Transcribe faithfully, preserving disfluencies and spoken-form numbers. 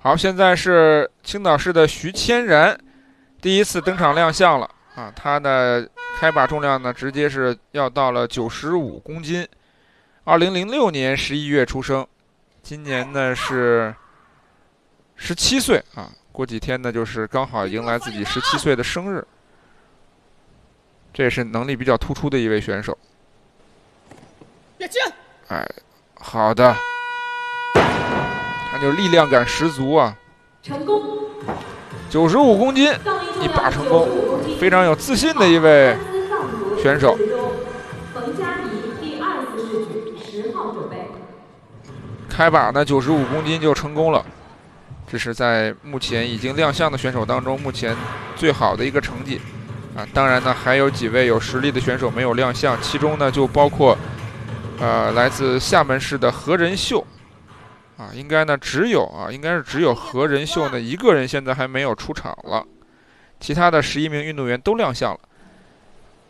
好，现在是青岛市的徐千然第一次登场亮相了啊，他的开把重量呢直接是要到了九十五公斤。二零零六年十一月出生，今年呢是十七岁啊，过几天呢就是刚好迎来自己十七岁的生日。这也是能力比较突出的一位选手。哎，好的。就力量感十足啊！ 成功， 九十五公斤一把成功，非常有自信的一位选手。 冯佳怡第二次试举十号准备。 开把呢九十五公斤就成功了，这是在目前已经亮相的选手当中目前最好的一个成绩啊！当然呢，还有几位有实力的选手没有亮相，其中呢就包括呃来自厦门市的何仁秀。啊，应该呢只有啊，应该是只有何仁秀呢一个人现在还没有出场了，其他的十一名运动员都亮相了。